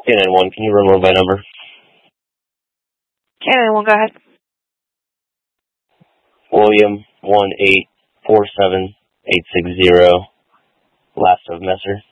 K91, can you run one by number? K91, go ahead. William 1847860, last of Messer.